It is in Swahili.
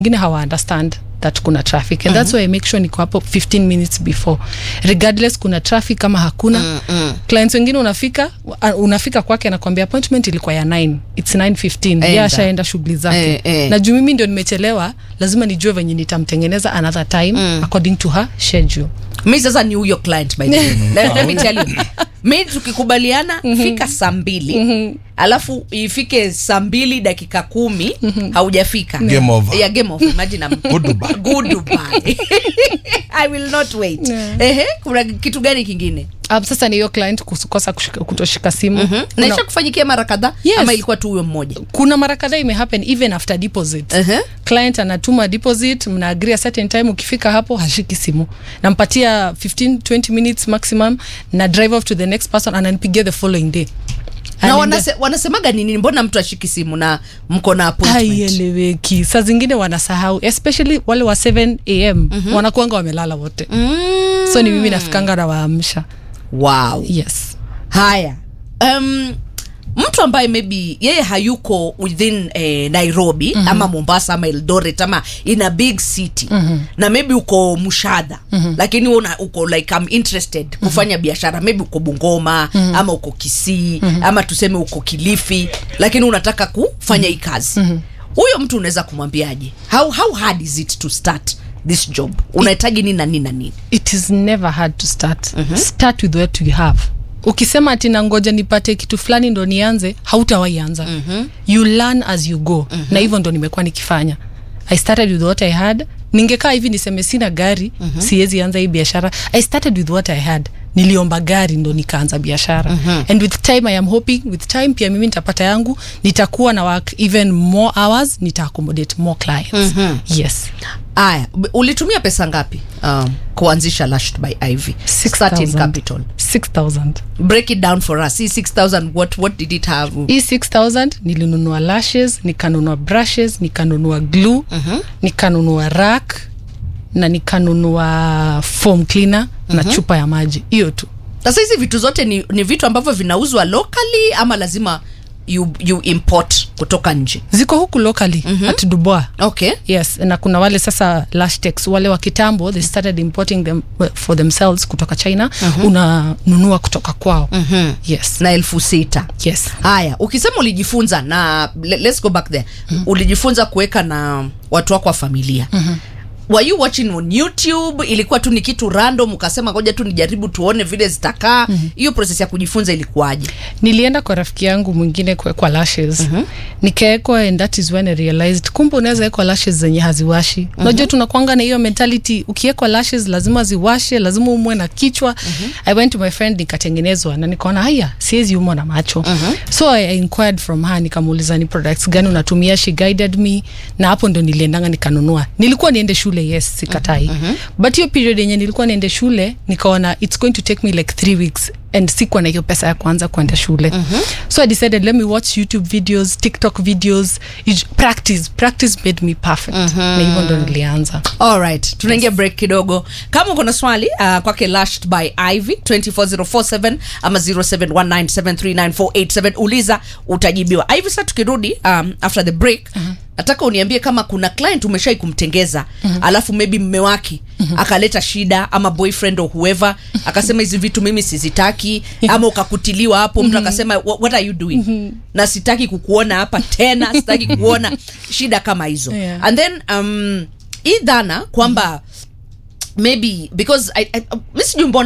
wengine hawa understand that kuna traffic and that's why I make sure niko hapo 15 minutes before regardless kuna traffic kama hakuna. Clients wengine unafika kwake anakuambia appointment ilikuwa ya 9, it's 9:15, yeye ashaenda shughuli zake. Na juu mimi ndio nimechelewa, lazima nijue venye nitamtengeneza another time according to her schedule. Mimi sasa ni huyo client by the way. Let me tell you. Mimi tukikubaliana fika saa 2 alafu ifike saa 2 dakika 10 haujafika. Game over. Yeah, game over. Imagine goodbye. I will not wait. Kuna kitu gani kingine? Sasa ni hiyo client kukosa kutoshika simu. Naisha kufanyikia mara kadhaa ama ilikuwa tu huyo mmoja? Kuna mara kadhaa imehappen even after deposit. Client anatuma deposit, mna agree a certain time, ukifika hapo hashiki simu. Nampatia 15-20 minutes maximum na drive off to the next person ananipigia the following day. Na wanasemaga nini mbona mtu ashiki simu na mko na appointment? Haieleweki. Saa zingine wanasahau, especially wale wa 7 AM wanakuanga wamelala wote. So ni mimi nafikanga na waamsha. Wow. Yes. Haya. Mtu ambaye maybe yeye hayuko within Nairobi ama Mombasa ama Eldoret ama in a big city na maybe uko Mushadha lakini uko like I'm interested kufanya biashara, maybe uko Bungoma ama uko Kisii ama tuseme uko Kilifi lakini unataka kufanya hii kazi. Huyo mtu unaweza kumwambiaje? How hard is it to start this job? Unahitaji nini na nini na nini? It is never hard to start. Start with what you have. Ukisema ati nangoja nipate kitu fulani ndo nianze, hautawahi anza. You learn as you go. Na hivyo ndo nimekuwa nikifanya. I started with what I had. Ningekaa hivi niseme sina gari, siwezi anza hii biashara. I started with what I had. Niliomba gari ndo nikaanza biashara. And with time I am hoping with time pia mimi nitapata yangu, nitakuwa na work even more hours, nita accommodate more clients. Yes. Aya, ulitumia pesa ngapi kuanzisha Lashed by Ivy? 6,000 capital. 6,000. Break it down for us. 6,000 what did it have? 6,000 nilinunua lashes, nikanunua brushes, nikanunua glue, nikanunua rack na nikanunua foam cleaner na chupa ya maji. Hiyo tu. Sasa hizi vitu zote ni vitu ambavyo vinauzwa locally ama lazima you import kutoka nje? Ziko huku locally at Dubois. Okay. Yes, na kuna wale sasa Lashtex wale wa kitambo they started importing them for themselves kutoka China. Unanunua kutoka kwao. Yes. Na 6,000. Yes. Haya, ukisema ulijifunza na let's go back there. Ulijifunza kuweka na watu wako wa familia. Were you watching on YouTube? Ilikuwa tu ni kitu random ukasema ngoja tu nijaribu tuone vile zitakaa? Hiyo process ya kujifunza ilikuwaje? Nilienda kwa rafiki yangu mwingine kwa lashes. Nikaekwa and that is when I realized kumbe unaweza ekwa lashes zenye haziwashi. Unajua tunakuanga na hiyo mentality ukiekwa lashes lazima ziwashe, lazima umwe na kichwa. I went to my friend nikatengenezwa na nikaona haya siwezi umwa na macho. So I inquired from her, nikamuuliza ni products gani unatumia, she guided me na hapo ndo niliendanga nikanunua. Nilikuwa niende shule, yes, sikatai. But hiyo period yenye nilikuwa niende shule nikaona it's going to take me like 3 weeks and sikuwa na hiyo pesa ya kwanza kwenda shule. So I decided let me watch YouTube videos, TikTok videos, practice made me perfect. Na hivyo ndo nilianza. Alright, tunaingia break kidogo. Kama uko na swali kwake Lashed by Ivy 24047 ama 0719739487 uliza utajibiwa. Ivy, sasa tukirudi after the break nataka uniambie kama kuna client umeshai kumtengeza alafu maybe mume wake akaleta shida ama boyfriend or whoever akasema hizi vitu mimi sizitaki ama ukakutiliwa hapo mtu akasema what are you doing? Na sitaki kukuona hapa tena, sitaki kuona shida kama hizo. And then idhana kwamba maybe because I